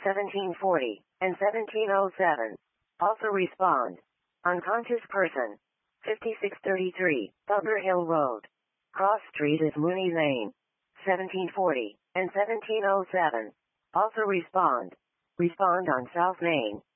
1740, and 1707. Also respond. Unconscious person. 5633, Bubber Hill Road. Cross Street is Mooney Lane. 1740, and 1707. Also respond. Respond on South Main.